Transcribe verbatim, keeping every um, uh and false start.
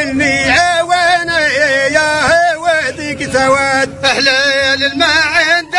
مني عواني يا وديك سواد أهلال ما عند